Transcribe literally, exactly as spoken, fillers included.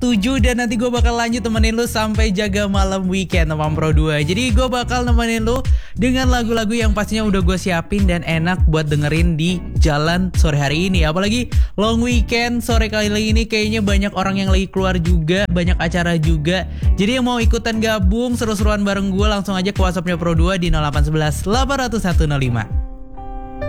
tujuh. Dan nanti gue bakal lanjut temenin lu sampai jaga malam weekend sama Pro dua. Jadi gue bakal nemenin lu dengan lagu-lagu yang pastinya udah gue siapin dan enak buat dengerin di jalan sore hari ini. Apalagi long weekend sore kali ini kayaknya banyak orang yang lagi keluar juga, banyak acara juga. Jadi yang mau ikutan gabung seru-seruan bareng gue langsung aja ke WhatsAppnya Pro dua di nol delapan satu satu delapan nol satu nol lima.